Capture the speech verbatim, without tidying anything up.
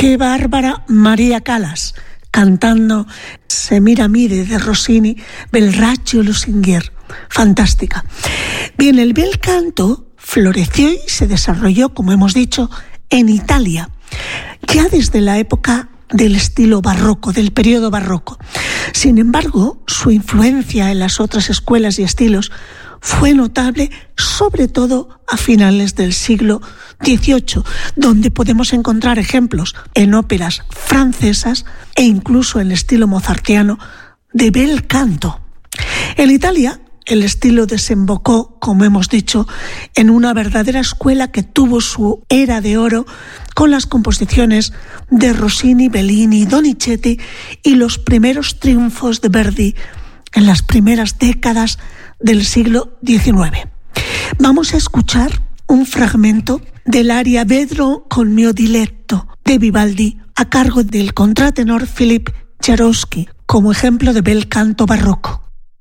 ¡Qué bárbara María Callas! Cantando Semiramide de Rossini, Belraccio Lusinguer. Fantástica. Bien, el bel canto floreció y se desarrolló, como hemos dicho, en Italia, ya desde la época del estilo barroco, del periodo barroco. Sin embargo, su influencia en las otras escuelas y estilos fue notable, sobre todo a finales del siglo dieciocho, donde podemos encontrar ejemplos en óperas francesas e incluso en el estilo mozartiano de bel canto. En Italia, el estilo desembocó, como hemos dicho, en una verdadera escuela que tuvo su era de oro con las composiciones de Rossini, Bellini, Donizetti y los primeros triunfos de Verdi en las primeras décadas del siglo diecinueve. Vamos a escuchar un fragmento del aria Vedrò col mio diletto de Vivaldi a cargo del contratenor Philipp Jarowski como ejemplo de bel canto barroco.